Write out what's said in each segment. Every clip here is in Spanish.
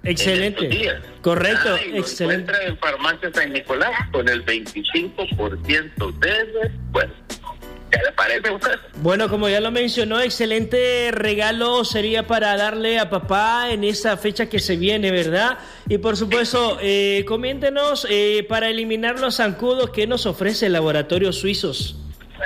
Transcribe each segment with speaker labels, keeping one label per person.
Speaker 1: Excelente. Correcto, excelente.
Speaker 2: Encuentra en Farmacia San Nicolás con el 25% de descuento. ¿Qué le parece a usted?
Speaker 1: Bueno, como ya lo mencionó, excelente regalo sería para darle a papá en esa fecha que se viene, ¿verdad? Y por supuesto, coméntenos para eliminar los zancudos que nos ofrece Laboratorios Suizos.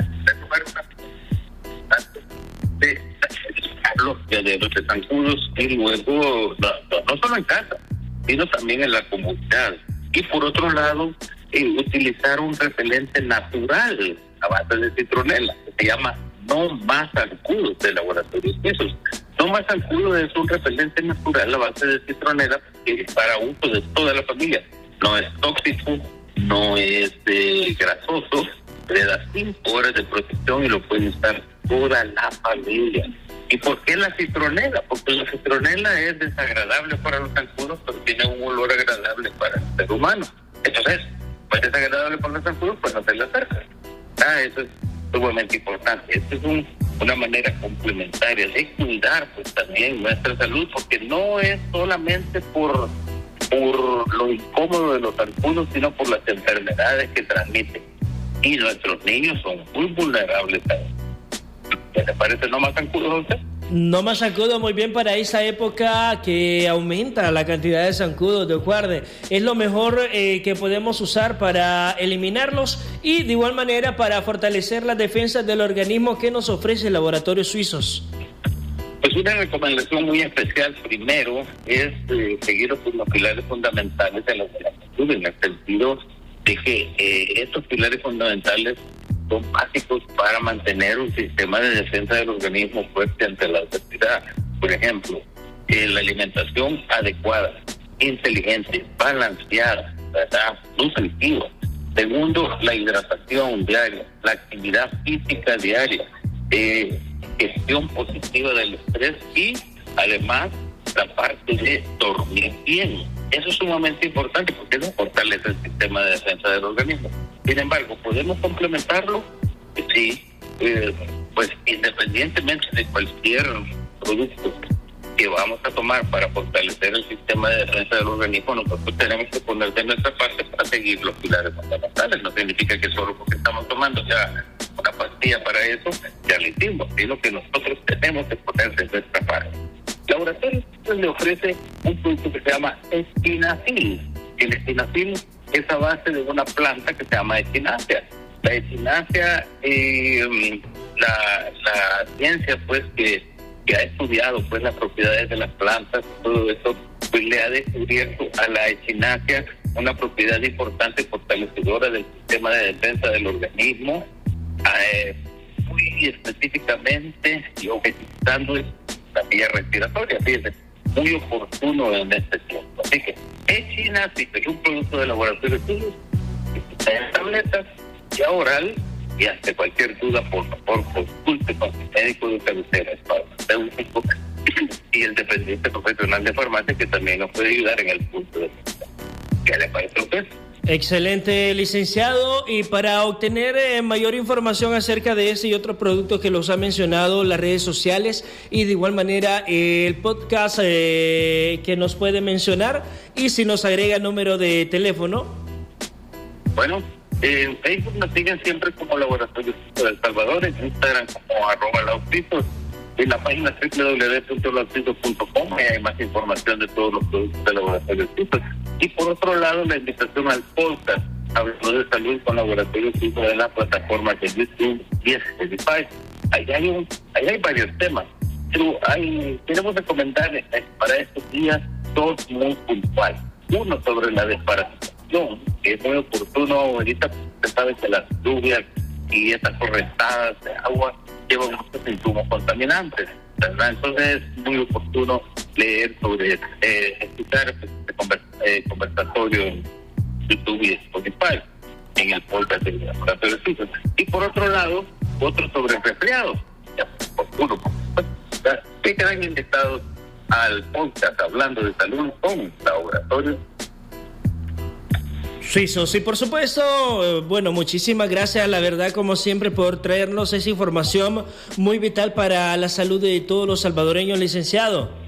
Speaker 2: Los zancudos y luego no solo en casa, sino también en la comunidad. Y por otro lado, utilizar un repelente natural a base de citronela, que se llama No Más Zancudos de Laboratorios Suizos. No Más Zancudos es un repelente natural a base de citronela que es para uso de toda la familia. No es tóxico, no es grasoso, le da 5 horas de protección y lo puede usar toda la familia. ¿Y por qué la citronela? Porque la citronela es desagradable para los zancudos, pero tiene un olor agradable para el ser humano. Entonces, pues desagradable para los zancudos, pues no se le acerca. Eso es sumamente importante. Esta es una manera complementaria de cuidar pues también nuestra salud, porque no es solamente por lo incómodo de los zancudos, sino por las enfermedades que transmiten. Y nuestros niños son muy vulnerables a eso. ¿Qué te parece No Más Zancudos a usted?
Speaker 1: No Más Zancudos, muy bien para esa época que aumenta la cantidad de zancudos, de acuerdo. Es lo mejor que podemos usar para eliminarlos y de igual manera para fortalecer las defensas del organismo que nos ofrece Laboratorios Suizos.
Speaker 2: Pues una recomendación muy especial primero es seguir los pilares fundamentales de la salud, en el sentido de que estos pilares fundamentales son básicos para mantener un sistema de defensa del organismo fuerte ante la adversidad. Por ejemplo, la alimentación adecuada, inteligente, balanceada, ¿verdad? Nutritiva. Segundo, la hidratación diaria, la actividad física diaria, gestión positiva del estrés y además la parte de dormir bien. Eso es sumamente importante porque eso fortalece el sistema de defensa del organismo. Sin embargo, ¿podemos complementarlo? Sí, pues independientemente de cualquier producto que vamos a tomar para fortalecer el sistema de defensa del organismo, nosotros tenemos que poner de nuestra parte para seguir los pilares fundamentales. No significa que solo porque estamos tomando ya una pastilla para eso, ya lo hicimos, sino que nosotros tenemos que poner de nuestra parte. Laboratorios le ofrece un producto que se llama Echinacil. El Echinacil es a base de una planta que se llama Echinacea. La Echinacea, la ciencia pues que ha estudiado pues las propiedades de las plantas, todo eso, pues le ha descubierto a la Echinacea una propiedad importante fortalecedora del sistema de defensa del organismo, muy específicamente y objetizando la vía respiratoria, fíjense, muy oportuno en este tiempo. Así que Echinacil es un producto de Laboratorios Suizos que está en tabletas, ya oral, y ante cualquier duda, por favor, consulte con su médico de cabecera, farmacéutico y el dependiente profesional de farmacia que también nos puede ayudar en el punto de vista. ¿Qué le parece a usted?
Speaker 1: Excelente, licenciado. Y para obtener mayor información acerca de ese y otros productos que los ha mencionado, las redes sociales y de igual manera el podcast que nos puede mencionar, y si nos agrega número de teléfono.
Speaker 2: Bueno, en Facebook nos siguen siempre como Laboratorios de El Salvador, en Instagram como @laucitos, en la página www.laucitos.com hay más información de todos los productos de Laboratorios Suizos. Y por otro lado, la invitación al podcast Hablando de Salud con Laboratorios Suizos de la plataforma de YouTube y Spotify. Ahí hay varios temas, pero queremos recomendar para estos días dos muy puntuales. Uno sobre la desparasitación, que es muy oportuno ahorita, usted sabe que las lluvias y estas correntadas de agua llevan muchos insumos contaminantes, ¿verdad? Entonces es muy oportuno leer sobre, escuchar este conversatorio en YouTube y Spotify, en el podcast de Laboratorios Suizos. Y por otro lado, otro sobre resfriados, ya oportuno, que quedan invitados al podcast Hablando de Salud con Laboratorios
Speaker 1: Suizos. Y por supuesto, bueno, muchísimas gracias, la verdad, como siempre, por traernos esa información muy vital para la salud de todos los salvadoreños, licenciado.